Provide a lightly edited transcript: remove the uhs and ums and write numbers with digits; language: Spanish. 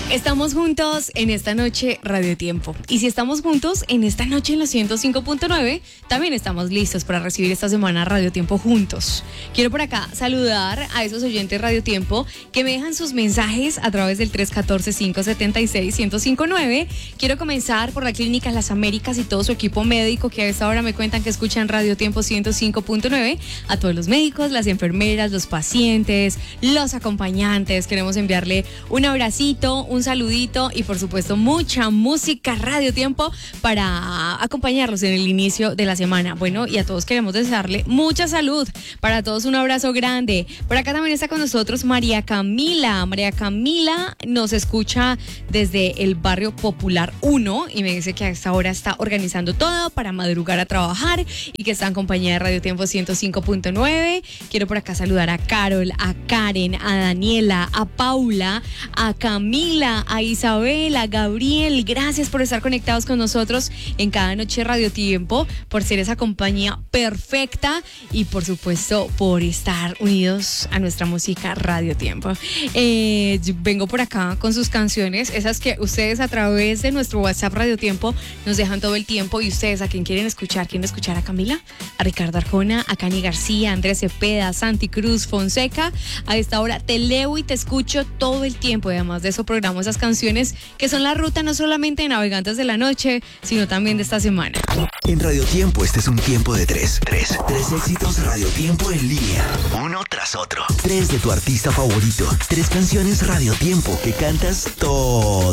Estamos juntos en esta noche Radio Tiempo. Y si estamos juntos en esta noche en los 105.9, también estamos listos para recibir esta semana Radio Tiempo juntos. Quiero por acá saludar a esos oyentes Radio Tiempo que me dejan sus mensajes a través del 314-576-1059. Quiero comenzar por la Clínica Las Américas y todo su equipo médico que a esta hora me cuentan que escuchan Radio Tiempo 105.9. A todos los médicos, las enfermeras, los pacientes, los acompañantes. Queremos enviarle un abracito, un saludito y por supuesto mucha música Radio Tiempo para acompañarlos en el inicio de la semana. Bueno, y a todos queremos desearle mucha salud. Para todos un abrazo grande. Por acá también está con nosotros María Camila. María Camila nos escucha desde el barrio Popular 1 y me dice que a esta hora está organizando todo para madrugar a trabajar y que está en compañía de Radio Tiempo 105.9. Quiero por acá saludar a Carol, a Karen, a Daniela, a Paula, a Camila, a Isabel, a Gabriel. Gracias por estar conectados con nosotros en cada noche Radio Tiempo, por ser esa compañía perfecta y por supuesto por estar unidos a nuestra música Radio Tiempo. Vengo por acá con sus canciones, esas que ustedes a través de nuestro WhatsApp Radio Tiempo nos dejan todo el tiempo. Y ustedes, ¿a quién quieren escuchar? ¿Quieren escuchar a Camila, a Ricardo Arjona, a Cani García, a Andrés Cepeda, a Santi Cruz, Fonseca? A esta hora te leo y te escucho todo el tiempo. Y además de eso programamos esas canciones que son la ruta no solamente de Navegantes de la Noche, sino también de esta semana. En Radio Tiempo este es un tiempo de tres éxitos Radio Tiempo en línea, uno tras otro. 3 de tu artista favorito, 3 canciones Radio Tiempo que cantas todo